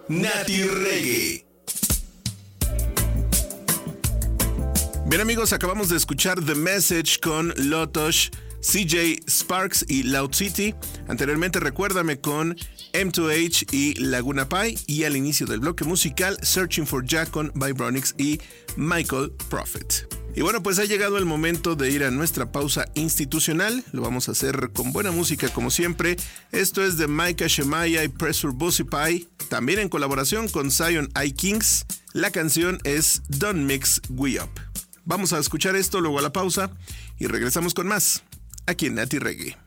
Nati Reggae. Bien amigos, acabamos de escuchar The Message con Lotosh, CJ Sparks y Loud City. Anteriormente Recuérdame con M2H y Laguna Pai. Y al inicio del bloque musical Searching for Jack con Vibronix y Michael Prophet. Y bueno, pues ha llegado el momento de ir a nuestra pausa institucional. Lo vamos a hacer con buena música como siempre. Esto es de Micah Shemaya y Pressure Bossy Pie, también en colaboración con Zion I Kings. La canción es Don't Mix We Up. Vamos a escuchar esto, luego a la pausa y regresamos con más aquí en Nati Reggae.